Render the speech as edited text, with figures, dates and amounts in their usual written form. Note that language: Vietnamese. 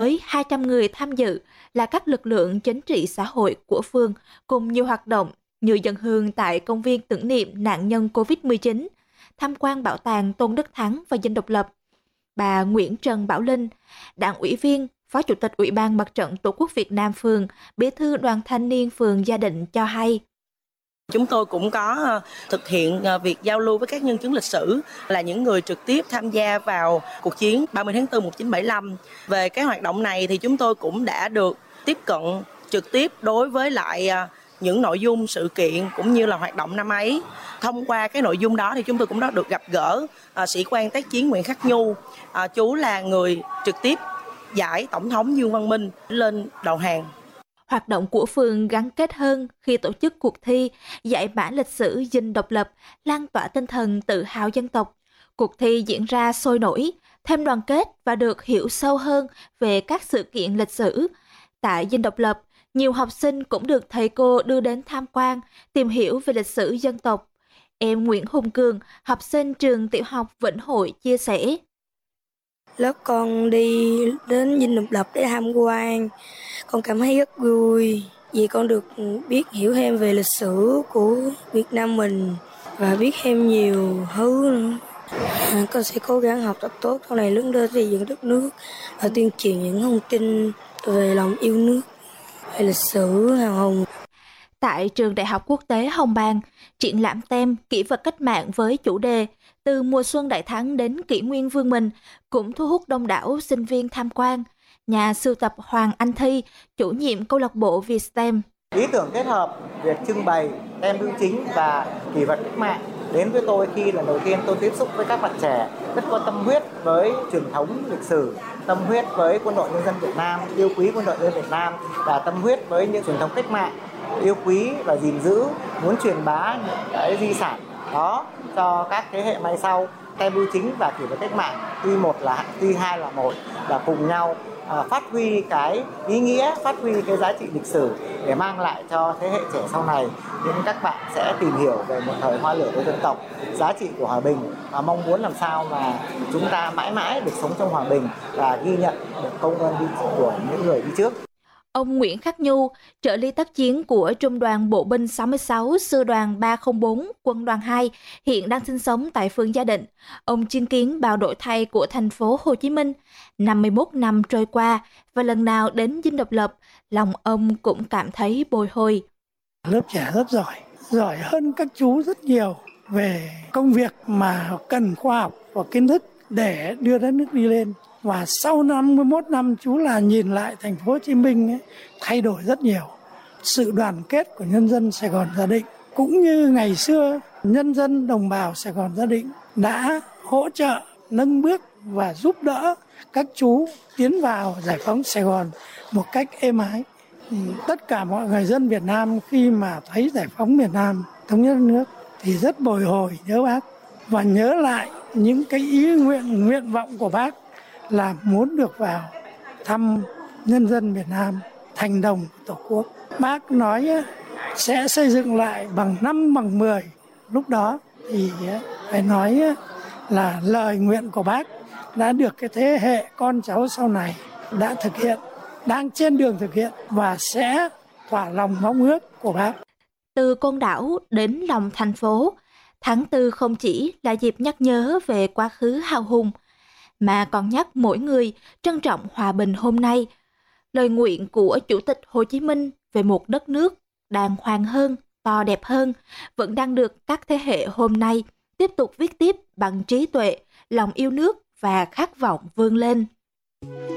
với 200 người tham dự là các lực lượng chính trị xã hội của phường cùng nhiều hoạt động như dâng hương tại công viên tưởng niệm nạn nhân Covid-19, tham quan bảo tàng Tôn Đức Thắng và Dinh Độc Lập. Bà Nguyễn Trần Bảo Linh, Đảng ủy viên, Phó Chủ tịch Ủy ban Mặt trận Tổ quốc Việt Nam phường, Bí thư Đoàn Thanh niên phường Gia Định cho hay. Chúng tôi cũng có thực hiện việc giao lưu với các nhân chứng lịch sử là những người trực tiếp tham gia vào cuộc chiến 30 tháng 4 1975. Về cái hoạt động này thì chúng tôi cũng đã được tiếp cận trực tiếp đối với lại những nội dung sự kiện cũng như là hoạt động năm ấy. Thông qua cái nội dung đó thì chúng tôi cũng đã được gặp gỡ sĩ quan tác chiến Nguyễn Khắc Nhu. Chú là người trực tiếp giải Tổng thống Dương Văn Minh lên đầu hàng. Hoạt động của phường gắn kết hơn khi tổ chức cuộc thi giải mã lịch sử Dinh Độc Lập, lan tỏa tinh thần tự hào dân tộc. Cuộc thi diễn ra sôi nổi, thêm đoàn kết và được hiểu sâu hơn về các sự kiện lịch sử. Tại Dinh Độc Lập, nhiều học sinh cũng được thầy cô đưa đến tham quan, tìm hiểu về lịch sử dân tộc. Em Nguyễn Hùng Cường, học sinh trường tiểu học Vĩnh Hội chia sẻ. Lớp con đi đến Dinh Độc Lập để tham quan, con cảm thấy rất vui vì con được biết hiểu thêm về lịch sử của Việt Nam mình và biết thêm nhiều thứ nữa. Con sẽ cố gắng học tập tốt sau này lớn lên xây dựng đất nước và tuyên truyền những thông tin về lòng yêu nước, về lịch sử hào hùng. Tại Trường Đại học Quốc tế Hồng Bàng, triển lãm tem kỷ vật cách mạng với chủ đề Từ mùa xuân đại thắng đến kỷ nguyên vương mình cũng thu hút đông đảo sinh viên tham quan. Nhà sưu tập Hoàng Anh Thi, chủ nhiệm câu lạc bộ Vietstem. Ý tưởng kết hợp việc trưng bày tem bưu chính và kỷ vật cách mạng đến với tôi khi lần đầu tiên tôi tiếp xúc với các bạn trẻ rất có tâm huyết với truyền thống lịch sử, tâm huyết với quân đội nhân dân Việt Nam, yêu quý quân đội nhân dân Việt Nam và tâm huyết với những truyền thống cách mạng, yêu quý và gìn giữ, muốn truyền bá những cái di sản đó cho các thế hệ mai sau. Tem bưu chính và kỷ vật cách mạng tuy hai là một, là cùng nhau phát huy cái ý nghĩa, phát huy cái giá trị lịch sử để mang lại cho thế hệ trẻ sau này. Nhưng các bạn sẽ tìm hiểu về một thời hoa lửa của dân tộc, giá trị của hòa bình và mong muốn làm sao mà chúng ta mãi mãi được sống trong hòa bình và ghi nhận được công ơn của những người đi trước. Ông Nguyễn Khắc Nhu, trợ lý tác chiến của Trung đoàn Bộ binh 66, Sư đoàn 304, Quân đoàn 2, hiện đang sinh sống tại phường Gia Định. Ông chứng kiến bao đổi thay của thành phố Hồ Chí Minh. 51 năm trôi qua và lần nào đến Dinh Độc Lập, lòng ông cũng cảm thấy bồi hồi. Lớp trẻ rất giỏi hơn các chú rất nhiều về công việc mà cần khoa học và kiến thức để đưa đất nước đi lên. Và sau 51 năm chú là nhìn lại thành phố Hồ Chí Minh ấy, thay đổi rất nhiều. Sự đoàn kết của nhân dân Sài Gòn Gia Định cũng như ngày xưa nhân dân đồng bào Sài Gòn Gia Định đã hỗ trợ, nâng bước và giúp đỡ các chú tiến vào giải phóng Sài Gòn một cách êm ái. Tất cả mọi người dân Việt Nam khi mà thấy giải phóng miền Nam, thống nhất đất nước thì rất bồi hồi nhớ bác và nhớ lại những cái ý nguyện vọng của bác là muốn được vào thăm nhân dân Việt Nam, thành đồng của Tổ quốc. Bác nói sẽ xây dựng lại bằng 5 bằng 10. Lúc đó thì phải nói là lời nguyện của bác đã được cái thế hệ con cháu sau này đã thực hiện, đang trên đường thực hiện và sẽ thỏa lòng mong ước của bác. Từ Côn Đảo đến lòng thành phố, tháng 4 không chỉ là dịp nhắc nhớ về quá khứ hào hùng, mà còn nhắc mỗi người trân trọng hòa bình hôm nay. Lời nguyện của Chủ tịch Hồ Chí Minh về một đất nước đàng hoàng hơn, to đẹp hơn, vẫn đang được các thế hệ hôm nay tiếp tục viết tiếp bằng trí tuệ, lòng yêu nước và khát vọng vươn lên.